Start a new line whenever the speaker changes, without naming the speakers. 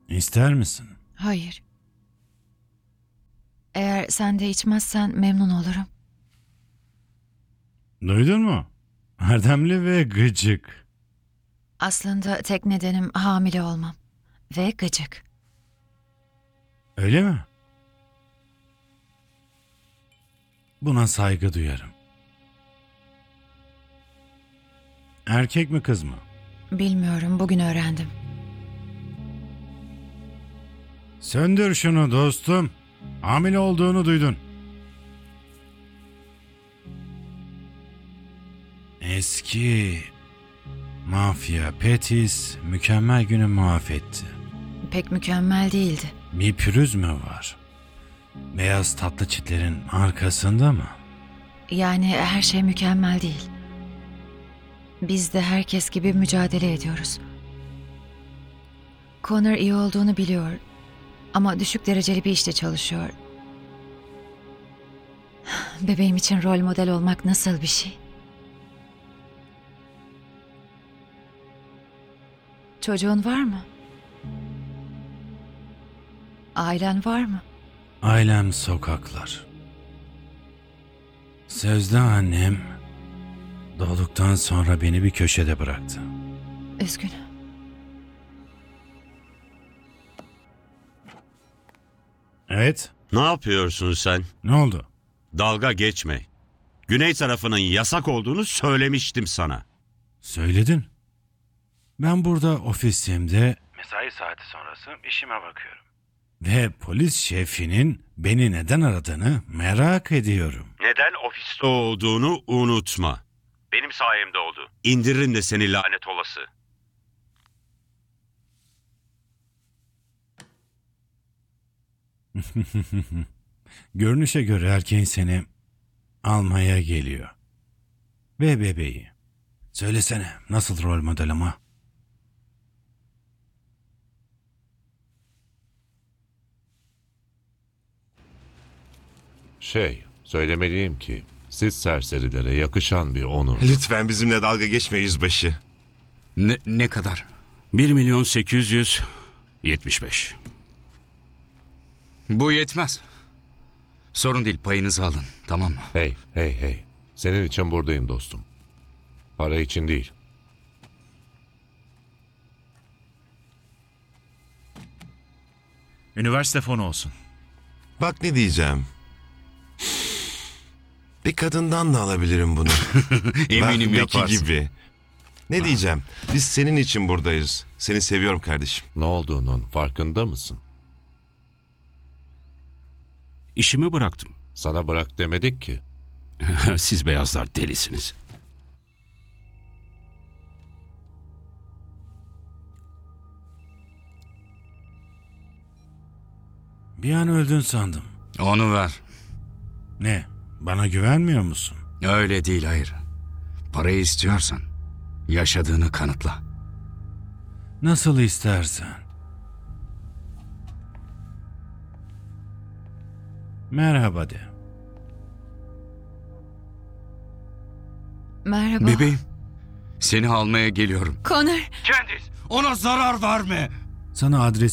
İster misin?
Hayır. Eğer sen de içmezsen memnun olurum.
Duydun mu? Erdemli ve gıcık.
Aslında tek nedenim hamile olmam. Ve gıcık.
Öyle mi? Buna saygı duyarım. Erkek mi kız mı?
Bilmiyorum, bugün öğrendim.
Söndür şunu dostum. Hamile olduğunu duydun. Eski mafya Petis mükemmel günü mahvetti.
Pek mükemmel değildi.
Bir pürüz mü var? Beyaz tatlı çitlerin arkasında mı?
Yani her şey mükemmel değil. Biz de herkes gibi mücadele ediyoruz. Connor iyi olduğunu biliyor. Ama düşük dereceli bir işte çalışıyor. Bebeğim için rol model olmak nasıl bir şey? Çocuğun var mı? Ailen var mı?
Ailem sokaklar. Sözde annem doğduktan sonra beni bir köşede bıraktı.
Üzgünüm.
Evet,
Ne yapıyorsun sen?
ne oldu?
Dalga geçme. Güney tarafının yasak olduğunu söylemiştim sana.
Söyledin. Ben burada ofisimde mesai saati sonrası işime bakıyorum. Ve polis şefinin beni neden aradığını merak ediyorum.
Neden ofiste olduğunu unutma. Benim sayemde oldu. İndiririm de seni lanet olası.
Görünüşe göre erkeğin seni almaya geliyor. Ve bebeği. Söylesene nasıl rol model ama?
Söylemeliyim ki siz serserilere yakışan bir onur.
Lütfen bizimle dalga geçme yüzbaşı.
Ne kadar?
1.875.000.
Bu yetmez. Sorun değil, payınızı alın, tamam mı?
Hey. Senin için buradayım dostum. Para için değil.
Üniversite fonu olsun.
Bak ne diyeceğim. Bir kadından da alabilirim bunu.
Eminim
Bak,
yaparsın.
gibi. Ne diyeceğim? Biz senin için buradayız. Seni seviyorum kardeşim.
Ne olduğunun farkında mısın?
İşimi bıraktım.
Sana bırak demedik ki.
Siz beyazlar delisiniz.
Bir an öldün sandım.
Onu ver.
Ne? Bana güvenmiyor musun?
Öyle değil, hayır. Parayı istiyorsan yaşadığını kanıtla.
Nasıl istersen. Merhaba de.
Merhaba.
Bebeğim, seni almaya geliyorum.
Connor.
Candice, ona zarar verme.
Sana adres